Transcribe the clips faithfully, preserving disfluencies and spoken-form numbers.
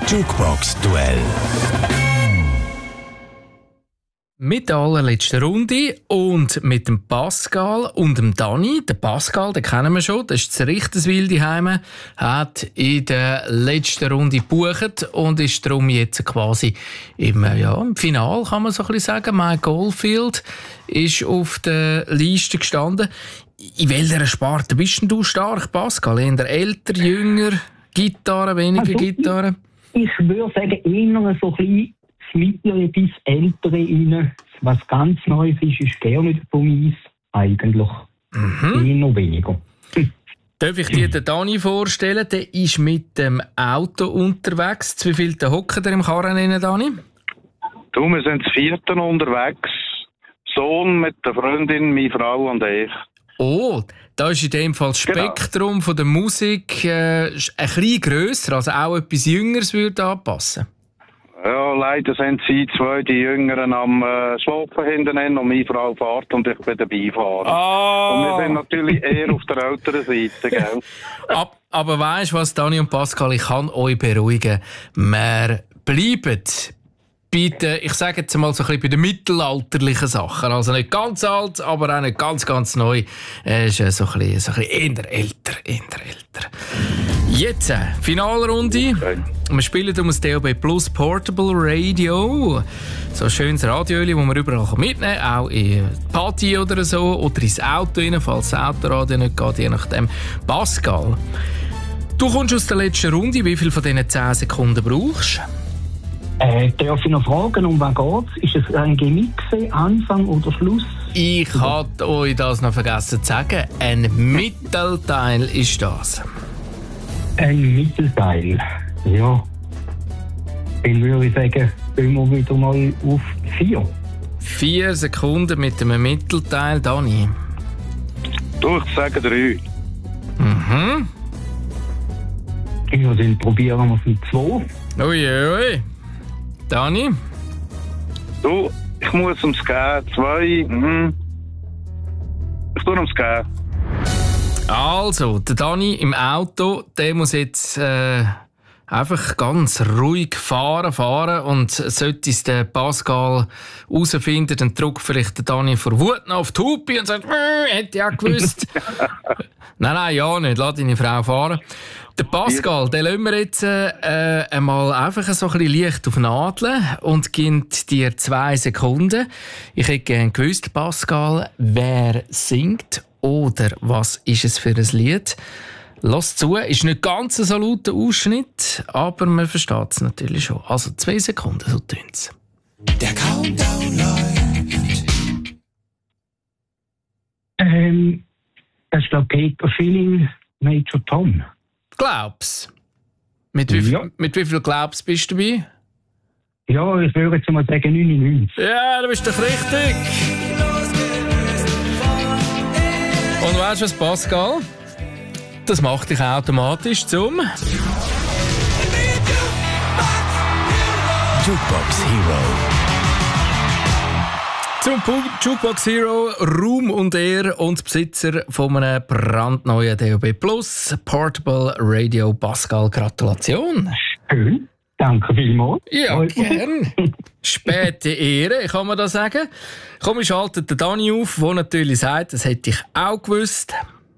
Jukebox-Duell. Mit der allerletzten Runde und mit dem Pascal und dem Dani. Der Pascal, den kennen wir schon, das ist das Richterswil daheim, hat in der letzten Runde gebucht und ist darum jetzt quasi im, ja, im Finale, kann man so ein bisschen sagen. Mike Oldfield ist auf der Liste gestanden. In welcher Sparte bist denn du stark, Pascal? Eher älter, jünger, Gitarre, weniger also, Gitarre? Ich würde sagen, eher so ein bisschen mittlere bis ältere rein. Was ganz Neues ist, ist gerne nicht von uns. Eigentlich mhm. eher weniger. Darf ich dir den Dani vorstellen? Der ist mit dem Auto unterwegs. Zu wie viel hocken der im Karren rein, Dani? Du, wir sind das vierte unterwegs. Sohn mit der Freundin, meine Frau und ich. Oh, da ist in dem Fall das Spektrum genau. von der Musik äh, ein bisschen grösser, also auch etwas Jüngeres würde anpassen. Ja, leider sind sie zwei, die Jüngeren, am äh, Schlafen hinten und meine Frau fährt und ich bin dabei fahren. Oh. Und wir sind natürlich eher auf der älteren Seite, gell? Ab, aber weisst du was, Dani und Pascal, ich kann euch beruhigen. Wir bleiben bitte, ich sage jetzt mal so ein bisschen bei den mittelalterlichen Sachen. Also nicht ganz alt, aber auch nicht ganz, ganz neu. Es ist so ein bisschen, so ein bisschen eher älter, eher älter. Jetzt, äh, Finalrunde. Okay. Wir spielen um das D A B Plus Portable Radio. So ein schönes Radio, das man überall mitnehmen kann. Auch in Party oder so. Oder ins Auto rein, falls das Autoradio nicht geht, je nachdem. Pascal, du kommst aus der letzten Runde. Wie viel von diesen zehn Sekunden brauchst du? Äh, darf ich noch fragen, um was geht's? Ist es ein Gemixe, Anfang oder Schluss? Ich hatte euch das noch vergessen zu sagen. Ein Mittelteil ist das. Ein Mittelteil, ja. Dann würde ich sagen, gehen wir wieder mal auf vier. Vier Sekunden mit einem Mittelteil, Dani. Du, ich sage drei. Mhm. Ja, dann probieren wir es mit zwei. Ui, ui. Dani? Du, ich muss ums Gehen. Zwei, mhm. Ich tue ums Gehen. Also, der Dani im Auto, der muss jetzt äh, einfach ganz ruhig fahren, fahren und sollte es der Pascal herausfinden, dann drückt vielleicht der Dani vor Wut noch auf die Hupe und sagt, äh, hätte ich auch gewusst. Nein, nein, ja nicht, lass deine Frau fahren. Der Pascal, den lassen wir jetzt äh, einmal einfach so ein bisschen leicht auf Nadeln und gibt dir zwei Sekunden. Ich hätte gerne gewusst, Pascal, wer singt oder was ist es für ein Lied? Lass zu, ist nicht ganz so lauter Ausschnitt, aber man versteht es natürlich schon. Also zwei Sekunden, so tönt es. Der Countdown läuft. Ähm, das ist der Peter Schilling, Major Tom. Glaubst mit wie, ja. mit wie viel Glaubst bist du dabei? Ja, ich würde jetzt mal sagen neunundneunzig. Ja, du bist doch richtig. Und weißt du was, Pascal? Das macht dich automatisch zum Jukebox Hero. Zum Jukebox Hero, Ruhm und Ehre und Besitzer von einem brandneuen D A B Plus Portable Radio. Pascal, Gratulation. Schön, danke vielmals. Ja, gern. Späte Ehre, kann man da sagen. Komm, ich schalte den Dani auf, der natürlich sagt, das hätte ich auch gewusst.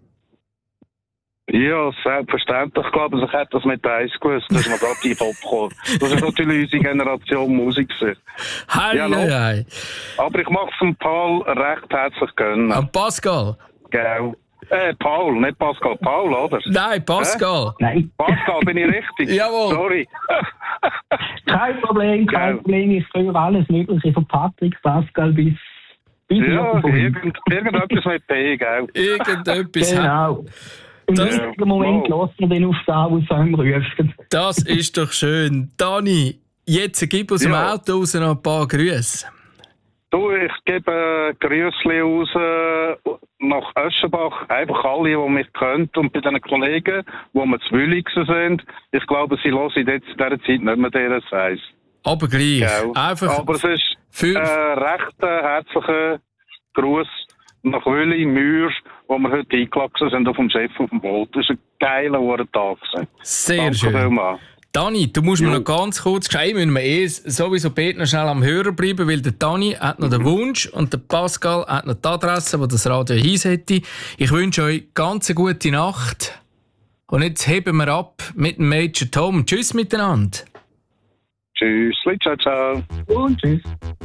Ja, selbstverständlich. Ich glaube, ich hätte das mit eins gewusst, dass man gerade die Pop kommt. Das ist natürlich unsere Generation Musik. Hei, ja, hei, hei. Aber ich mache es dem Paul recht herzlich gönnen. Am Pascal? Genau. Äh, Paul, nicht Pascal. Paul, oder? Nein, Pascal. Äh? Nein. Pascal, bin ich richtig? Jawohl. Sorry. Kein Problem, kein Genau. Problem. Ich höre alles Mögliche von Patrick, Pascal bis... bis ja, irgend, irgendetwas mit P, gell? Irgendetwas. Genau. Im Das- richtigen Moment wow. lassen wir den auf den Aussagen rufen. Das ist doch schön. Dani, jetzt gib aus dem Ja. Auto raus noch ein paar Grüße. Du, ich gebe Grüßli raus äh, nach Öschenbach. Einfach alle, die mich kennen. Und bei den Kollegen, die wir zu Wülligsen sind. Ich glaube, sie hören jetzt in dieser Zeit nicht mehr deren Eis. Aber gleich. Gell? Einfach Aber es ist für, äh, recht äh, herzlicher Gruß nach Wülli, Mühr, wo wir heute eingelassen sind auf dem Chef auf dem Boot. Das war ein geiler Uhrentag. sehr Danke schön. vielmals. Dani, du musst Ja. mir noch ganz kurz schreiben, müssen wir eh sowieso beide noch schnell am Hörer bleiben, weil der Dani hat noch den Wunsch und der Pascal hat noch die Adresse, wo das Radio His hätte. Ich wünsche euch ganz eine gute Nacht. Und jetzt heben wir ab mit dem Major Tom. Tschüss miteinander. Tschüss, ciao, ciao. Und tschüss.